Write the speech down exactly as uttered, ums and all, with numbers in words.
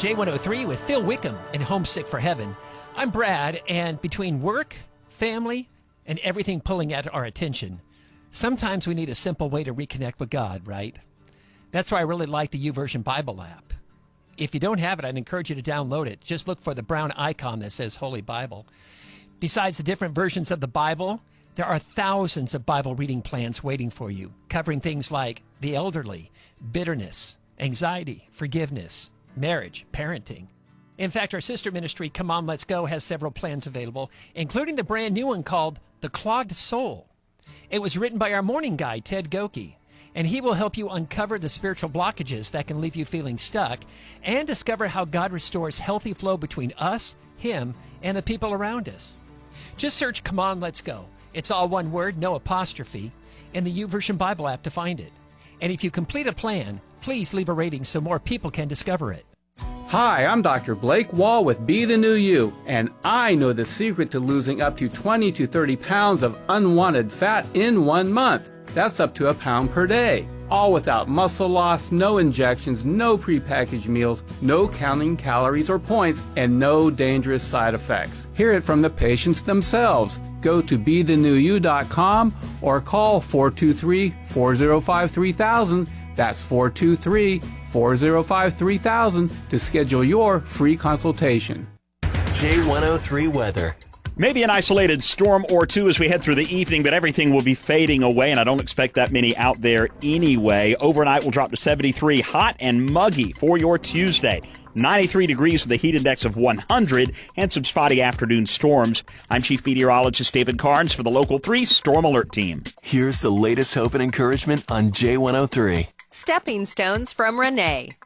J one oh three with Phil Wickham and Homesick for Heaven. I'm Brad, and between work, family, and everything pulling at our attention, sometimes we need a simple way to reconnect with God, right? That's why I really like the YouVersion Bible app. If you don't have it, I'd encourage you to download it. Just look for the brown icon that says Holy Bible. Besides the different versions of the Bible, there are thousands of Bible reading plans waiting for you, covering things like the elderly, bitterness, anxiety, forgiveness, marriage, parenting. In fact, our sister ministry, Come On, Let's Go, has several plans available, including the brand new one called The Clogged Soul. It was written by our morning guy, Ted Goki, and he will help you uncover the spiritual blockages that can leave you feeling stuck and discover how God restores healthy flow between us, Him, and the people around us. Just search Come On, Let's Go. It's all one word, no apostrophe, in the YouVersion Bible app to find it. And if you complete a plan, please leave a rating so more people can discover it. Hi, I'm Doctor Blake Wall with Be the New You, and I know the secret to losing up to twenty to thirty pounds of unwanted fat in one month. That's up to a pound per day. All without muscle loss, no injections, no prepackaged meals, no counting calories or points, and no dangerous side effects. Hear it from the patients themselves. Go to be the new you dot com or call four two three, four oh five, three thousand. That's four two three, four oh five, three thousand to schedule your free consultation. J one oh three weather. Maybe an isolated storm or two as we head through the evening, but everything will be fading away, and I don't expect that many out there anyway. Overnight will drop to seventy-three, hot and muggy for your Tuesday. ninety-three degrees with a heat index of one hundred, and some spotty afternoon storms. I'm Chief Meteorologist David Carnes for the Local three Storm Alert Team. Here's the latest hope and encouragement on J one oh three. Stepping Stones from Renee.